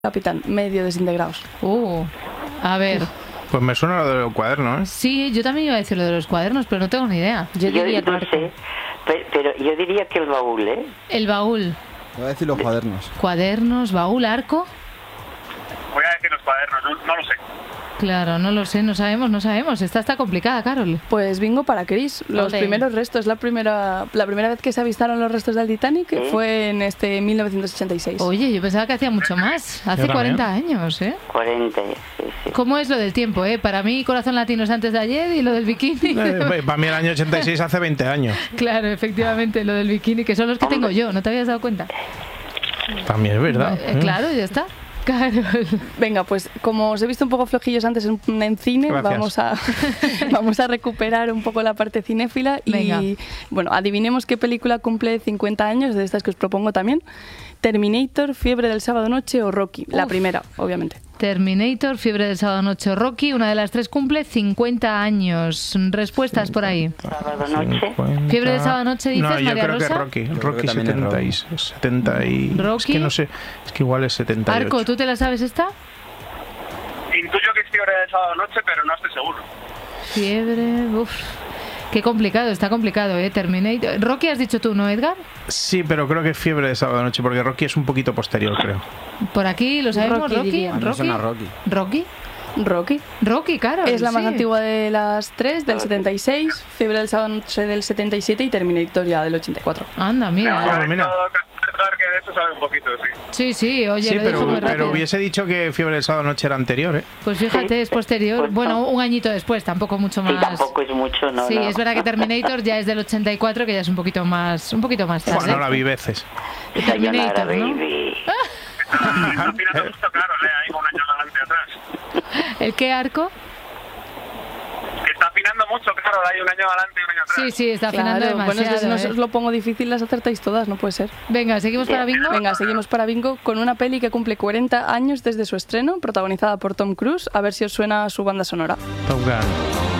Capitán, medio desintegrados. A ver. Pues me suena lo de los cuadernos, ¿eh? Sí, yo también iba a decir lo de los cuadernos, pero no tengo ni idea. Yo no sé, pero yo diría que el baúl, ¿eh? El baúl. Voy a decir los cuadernos. Cuadernos, baúl, arco. Voy a decir los cuadernos, no lo sé. Claro, no lo sé, no sabemos. Esta está complicada, Carol. Pues bingo para Chris. Los primeros restos, la primera vez que se avistaron los restos del Titanic fue en 1986. Oye, yo pensaba que hacía mucho más. Hace 40 años, ¿eh? 40, sí. ¿Cómo es lo del tiempo, eh? Para mí, Corazón Latino es antes de ayer y lo del bikini. Para mí el año 86 hace 20 años. Claro, efectivamente, lo del bikini, que son los que tengo yo, ¿no te habías dado cuenta? También es verdad. Claro, ya está. Carol. Venga, pues como os he visto un poco flojillos antes en cine, vamos a recuperar un poco la parte cinéfila y bueno, adivinemos qué película cumple 50 años, de estas que os propongo también. Terminator, Fiebre del sábado noche o Rocky. La primera, obviamente. Terminator, Fiebre del sábado noche o Rocky, una de las tres cumple 50 años. Respuestas por ahí. Sábado noche. Fiebre del sábado noche, dices, no, yo María creo Rosa. Que Rocky 70 y... Rocky. Es que no sé, es que igual es 78. Arco, ¿tú te la sabes esta? Intuyo que es Fiebre del sábado noche, pero no estoy seguro. Fiebre, qué complicado, está complicado, Terminator. Rocky has dicho tú, ¿no, Edgar? Sí, pero creo que es Fiebre de sábado noche, porque Rocky es un poquito posterior, creo. Por aquí, ¿lo sabemos? Rocky. Rocky, claro. Es la más antigua de las tres, del 76, Fiebre del sábado noche del 77 y Terminator ya del 84. Anda, mira. Que de eso sabe un poquito, sí. Sí, oye, sí, lo dijo muy rápido. pero hubiese dicho que Fiebre del sábado noche era anterior, ¿eh? Pues fíjate, es posterior. Pues bueno, un añito después, tampoco mucho más. Sí, tampoco es mucho, ¿no? Sí, no. es verdad que Terminator ya es del 84, que ya es un poquito más tarde. Bueno, la vi veces. Terminator, ¿no? Está afinando mucho, claro, ahí con un año adelante atrás. ¿El qué, Arco? Está afinando mucho, claro, hay un año adelante y un año atrás. Sí, está afinando demasiado. Bueno, es que si os lo pongo difícil, las acertáis todas, no puede ser. Venga, ¿seguimos para bingo? Venga, seguimos para bingo con una peli que cumple 40 años desde su estreno, protagonizada por Tom Cruise. A ver si os suena su banda sonora. Top Gun.